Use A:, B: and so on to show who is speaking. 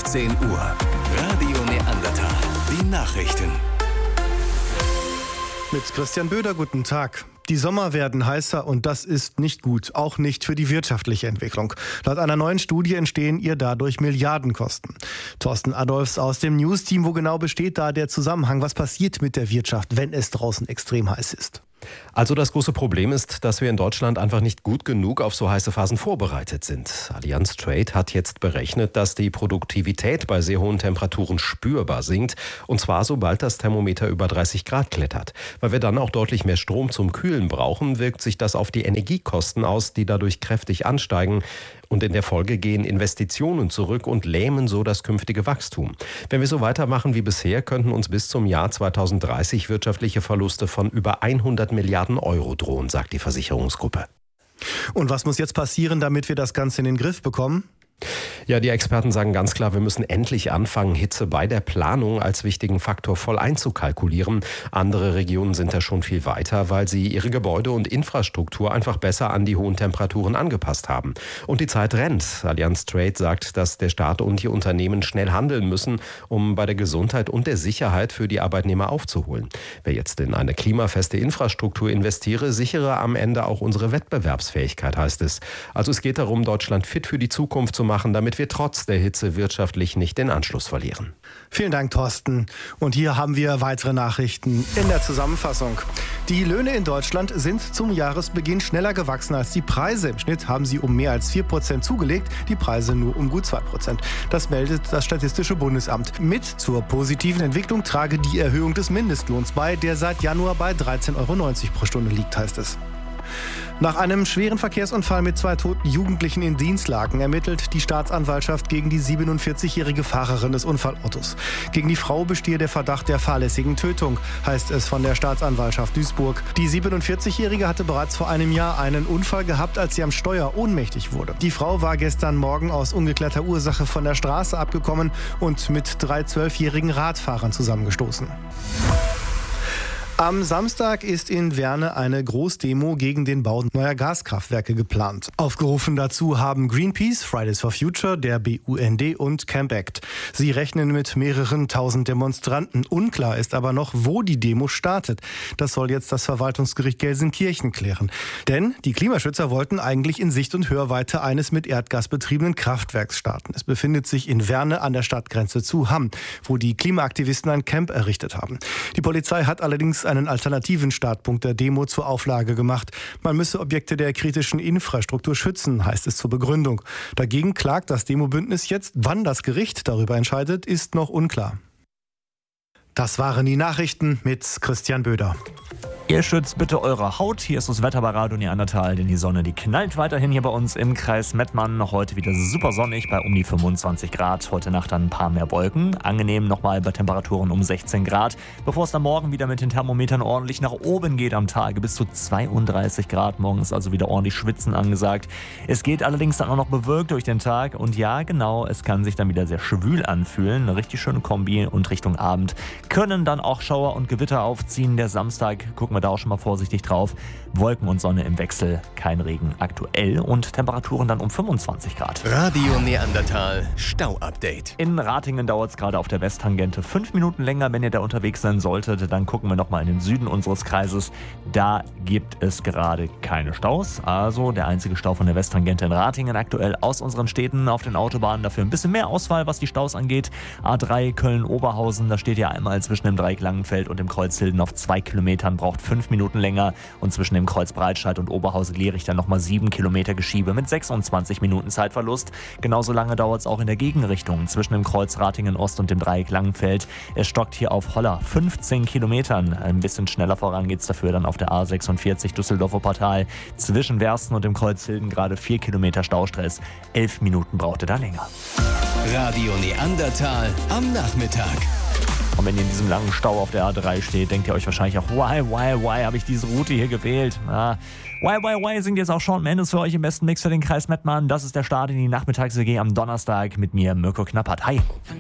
A: 15 Uhr. Radio Neandertal. Die Nachrichten.
B: Mit Christian Böder, guten Tag. Die Sommer werden heißer und das ist nicht gut, auch nicht für die wirtschaftliche Entwicklung. Laut einer neuen Studie entstehen ihr dadurch Milliardenkosten. Thorsten Adolfs aus dem News-Team, wo genau besteht da der Zusammenhang? Was passiert mit der Wirtschaft, wenn es draußen extrem heiß ist?
C: Also das große Problem ist, dass wir in Deutschland einfach nicht gut genug auf so heiße Phasen vorbereitet sind. Allianz Trade hat jetzt berechnet, dass die Produktivität bei sehr hohen Temperaturen spürbar sinkt. Und zwar sobald das Thermometer über 30 Grad klettert. Weil wir dann auch deutlich mehr Strom zum Kühlen brauchen, wirkt sich das auf die Energiekosten aus, die dadurch kräftig ansteigen. Und in der Folge gehen Investitionen zurück und lähmen so das künftige Wachstum. Wenn wir so weitermachen wie bisher, könnten uns bis zum Jahr 2030 wirtschaftliche Verluste von über 100 Milliarden Euro drohen, sagt die Versicherungsgruppe.
B: Und was muss jetzt passieren, damit wir das Ganze in den Griff bekommen?
C: Ja, die Experten sagen ganz klar, wir müssen endlich anfangen, Hitze bei der Planung als wichtigen Faktor voll einzukalkulieren. Andere Regionen sind da schon viel weiter, weil sie ihre Gebäude und Infrastruktur einfach besser an die hohen Temperaturen angepasst haben. Und die Zeit rennt. Allianz Trade sagt, dass der Staat und die Unternehmen schnell handeln müssen, um bei der Gesundheit und der Sicherheit für die Arbeitnehmer aufzuholen. Wer jetzt in eine klimafeste Infrastruktur investiere, sichere am Ende auch unsere Wettbewerbsfähigkeit, heißt es. Also es geht darum, Deutschland fit für die Zukunft zu machen, damit wir trotz der Hitze wirtschaftlich nicht den Anschluss verlieren.
B: Vielen Dank, Thorsten. Und hier haben wir weitere Nachrichten in der Zusammenfassung. Die Löhne in Deutschland sind zum Jahresbeginn schneller gewachsen als die Preise. Im Schnitt haben sie um mehr als 4% zugelegt, die Preise nur um gut 2%. Das meldet das Statistische Bundesamt. Mit zur positiven Entwicklung trage die Erhöhung des Mindestlohns bei, der seit Januar bei 13,90 € pro Stunde liegt, heißt es. Nach einem schweren Verkehrsunfall mit 2 toten Jugendlichen in Dinslaken ermittelt die Staatsanwaltschaft gegen die 47-jährige Fahrerin des Unfallautos. Gegen die Frau bestehe der Verdacht der fahrlässigen Tötung, heißt es von der Staatsanwaltschaft Duisburg. Die 47-jährige hatte bereits vor einem Jahr einen Unfall gehabt, als sie am Steuer ohnmächtig wurde. Die Frau war gestern Morgen aus ungeklärter Ursache von der Straße abgekommen und mit 3 12-jährigen Radfahrern zusammengestoßen. Am Samstag ist in Werne eine Großdemo gegen den Bau neuer Gaskraftwerke geplant. Aufgerufen dazu haben Greenpeace, Fridays for Future, der BUND und Camp Act. Sie rechnen mit mehreren tausend Demonstranten. Unklar ist aber noch, wo die Demo startet. Das soll jetzt das Verwaltungsgericht Gelsenkirchen klären. Denn die Klimaschützer wollten eigentlich in Sicht und Hörweite eines mit Erdgas betriebenen Kraftwerks starten. Es befindet sich in Werne an der Stadtgrenze zu Hamm, wo die Klimaaktivisten ein Camp errichtet haben. Die Polizei hat allerdings einen alternativen Startpunkt der Demo zur Auflage gemacht. Man müsse Objekte der kritischen Infrastruktur schützen, heißt es zur Begründung. Dagegen klagt das Demobündnis jetzt. Wann das Gericht darüber entscheidet, ist noch unklar. Das waren die Nachrichten mit Christian Böder.
D: Ihr schützt bitte eure Haut. Hier ist das Wetter bei Radio Neandertal, denn die Sonne, die knallt weiterhin hier bei uns im Kreis Mettmann. Heute wieder super sonnig bei um die 25 Grad. Heute Nacht dann ein paar mehr Wolken. Angenehm nochmal bei Temperaturen um 16 Grad. Bevor es dann morgen wieder mit den Thermometern ordentlich nach oben geht am Tage bis zu 32 Grad. Morgen ist also wieder ordentlich Schwitzen angesagt. Es geht allerdings dann auch noch bewölkt durch den Tag. Und ja, genau, es kann sich dann wieder sehr schwül anfühlen. Eine richtig schöne Kombi. Und Richtung Abend können dann auch Schauer und Gewitter aufziehen. Der Samstag, gucken wir da auch schon mal vorsichtig drauf. Wolken und Sonne im Wechsel, kein Regen aktuell und Temperaturen dann um 25 Grad.
A: Radio Neandertal Stau-Update.
D: In Ratingen dauert es gerade auf der Westtangente 5 Minuten länger, wenn ihr da unterwegs sein solltet. Dann gucken wir nochmal in den Süden unseres Kreises. Da gibt es gerade keine Staus. Also der einzige Stau von der Westtangente in Ratingen aktuell aus unseren Städten auf den Autobahnen. Dafür ein bisschen mehr Auswahl, was die Staus angeht. A3 Köln-Oberhausen, da steht ja einmal zwischen dem Dreieck Langenfeld und dem Kreuz Hilden auf 2 Kilometern, braucht 5 Minuten länger. Und zwischen dem Kreuz Breitscheid und Oberhausen-Lierich dann nochmal 7 Kilometer Geschiebe mit 26 Minuten Zeitverlust. Genauso lange dauert es auch in der Gegenrichtung zwischen dem Kreuz Ratingen Ost und dem Dreieck Langenfeld. Es stockt hier auf Holler 15 Kilometern. Ein bisschen schneller voran geht es dafür dann auf der A46 Düsseldorfer Portal. Zwischen Wersten und dem Kreuz Hilden gerade 4 Kilometer Staustress. 11 Minuten brauchte da länger.
A: Radio Neandertal am Nachmittag.
D: Und wenn ihr in diesem langen Stau auf der A3 steht, denkt ihr euch wahrscheinlich auch, why habe ich diese Route hier gewählt? Why singt jetzt auch Shawn Mendes für euch im besten Mix für den Kreis Mettmann. Das ist der Start in die Nachmittags-WG am Donnerstag mit mir, Mirko Knappert. Hi!